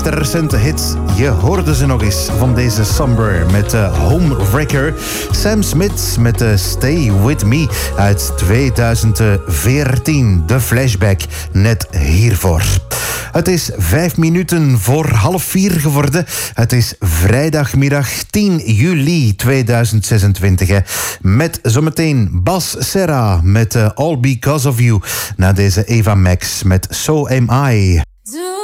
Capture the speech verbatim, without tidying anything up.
meest recente hits. Je hoorde ze nog eens van deze Somber met uh, Homewrecker. Sam Smith met uh, Stay With Me uit tweeduizend veertien. De flashback net hiervoor. Het is vijf minuten voor half vier geworden. Het is vrijdagmiddag tien juli tweeduizend zesentwintig. Hè. Met zometeen Bas Serra met uh, All Because of You. Na deze Eva Max met So Am I.